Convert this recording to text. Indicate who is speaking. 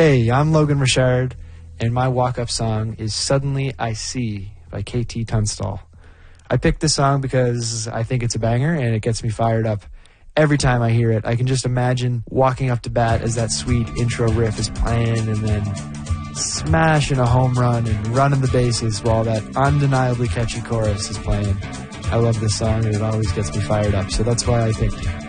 Speaker 1: Hey, I'm Logan Richard, and my walk-up song is Suddenly I See by KT Tunstall. I picked this song because I think it's a banger, and it gets me fired up every time I hear it. I can just imagine walking up to bat as that sweet intro riff is playing, and then smashing a home run and running the bases while that undeniably catchy chorus is playing. I love this song, and it always gets me fired up, so that's why I picked it.